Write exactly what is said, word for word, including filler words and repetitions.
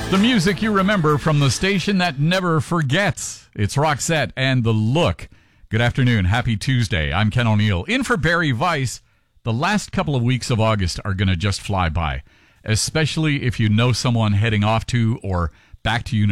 The music you remember from the station that never forgets. It's Roxette and The Look. Good afternoon. Happy Tuesday. I'm Ken O'Neill. In for Barry Weiss. The last couple of weeks of August are going to just fly by, especially if you know someone heading off to or back to university.